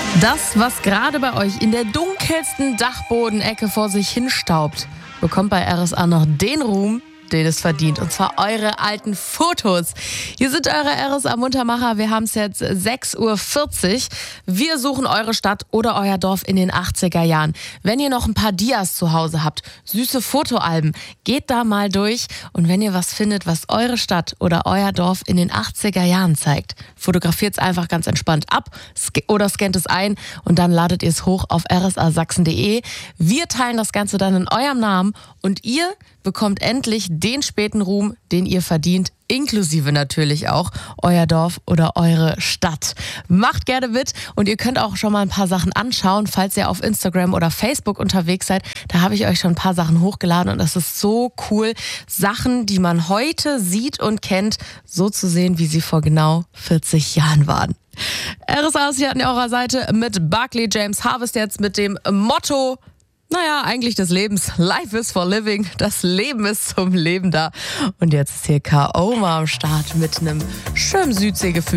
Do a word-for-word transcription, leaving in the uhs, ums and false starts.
Das, was gerade bei euch in der dunkelsten Dachbodenecke vor sich hinstaubt, bekommt bei R S A noch den Ruhm, den es verdient. Und zwar eure alten Fotos. Hier sind eure R S A-Muntermacher. Wir haben es jetzt sechs Uhr vierzig. Wir suchen eure Stadt oder euer Dorf in den achtziger Jahren. Wenn ihr noch ein paar Dias zu Hause habt, süße Fotoalben, geht da mal durch. Und wenn ihr was findet, was eure Stadt oder euer Dorf in den achtziger Jahren zeigt, fotografiert es einfach ganz entspannt ab oder scannt es ein und dann ladet ihr es hoch auf r s a sachsen punkt d e. Wir teilen das Ganze dann in eurem Namen und ihr bekommt endlich den späten Ruhm, den ihr verdient, inklusive natürlich auch euer Dorf oder eure Stadt. Macht gerne mit und ihr könnt auch schon mal ein paar Sachen anschauen, falls ihr auf Instagram oder Facebook unterwegs seid. Da habe ich euch schon ein paar Sachen hochgeladen und das ist so cool, Sachen, die man heute sieht und kennt, so zu sehen, wie sie vor genau vierzig Jahren waren. R S A ist hier an eurer Seite mit Barclay James Harvest jetzt mit dem Motto: Naja, eigentlich des Lebens. Life is for living. Das Leben ist zum Leben da. Und jetzt ist hier K O am Start mit einem schönen Südseegefühl.